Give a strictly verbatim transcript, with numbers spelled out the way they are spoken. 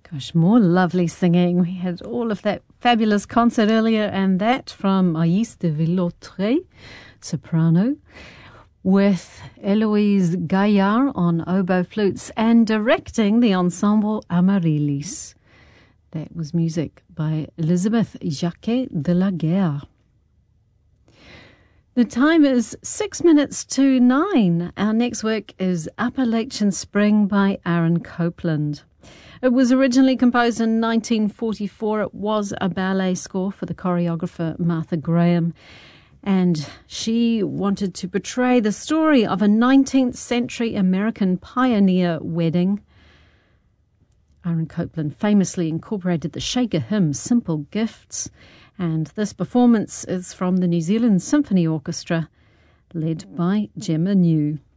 Gosh, more lovely singing. We had all of that fabulous concert earlier, and that from Aïs de Villautré, soprano, with Eloise Gaillard on oboe flutes and directing the ensemble Amaryllis. That was music by Elisabeth Jacquet de la Guerre. The time is six minutes to nine. Our next work is Appalachian Spring by Aaron Copland. It was originally composed in nineteen forty-four. It was a ballet score for the choreographer Martha Graham, and she wanted to portray the story of a nineteenth century American pioneer wedding. Aaron Copland famously incorporated the Shaker hymn Simple Gifts, and this performance is from the New Zealand Symphony Orchestra, led by Gemma New.